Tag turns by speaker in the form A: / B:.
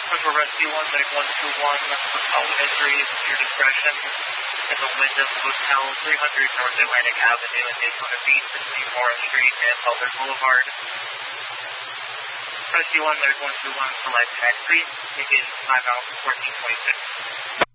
A: For Rescue 1, there's 121 without injuries to your discretion at the Wyndham Hotel, 300 North Atlantic Avenue in Daytona Beach between Morris Street and Butler Boulevard. Rescue 1, there's 121 for live taxi, taking 5 hours 1426.